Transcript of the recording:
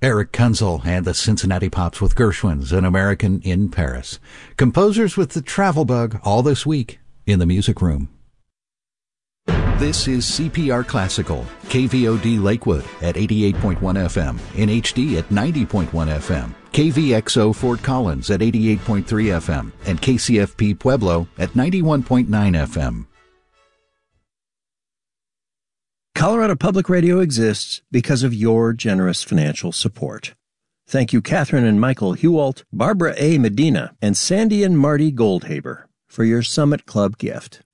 Eric Kunzel and the Cincinnati Pops with Gershwin's An American in Paris. Composers with the travel bug all this week in the Music Room. This is CPR Classical, KVOD Lakewood at 88.1 FM, in HD at 90.1 FM, KVXO Fort Collins at 88.3 FM, and KCFP Pueblo at 91.9 FM. Colorado Public Radio exists because of your generous financial support. Thank you, Catherine and Michael Hewalt, Barbara A. Medina, and Sandy and Marty Goldhaber for your Summit Club gift.